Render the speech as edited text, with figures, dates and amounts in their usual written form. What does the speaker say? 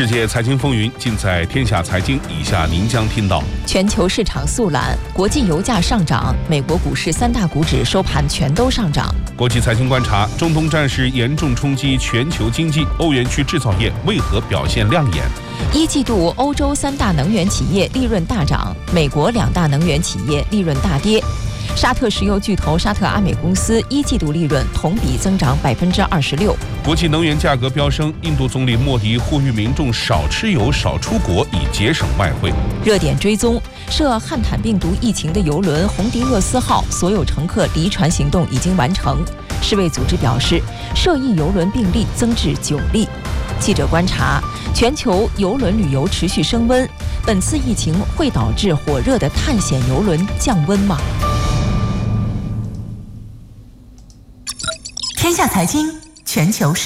世界财经风云尽在天下财经，以下您将听到： 全球市场速览，国际油价上涨，美国股市3大股指收盘全都上涨。 国际财经观察，中东战事严重冲击全球经济，欧元区制造业为何表现亮眼？ 一季度欧洲3大能源企业利润大涨，美国2大能源企业利润大跌。沙特石油巨头沙特阿美公司一季度利润同比增长26%。 国际能源价格飙升，印度总理莫迪呼吁民众少吃油、少出国，以节省外汇。 热点追踪：涉汉坦病毒疫情的邮轮红迪厄斯号所有乘客离船行动已经完成。世卫组织表示，涉疫邮轮病例增至9例。记者观察，全球邮轮旅游持续升温，本次疫情会导致火热的探险邮轮降温吗？ 天下财经全球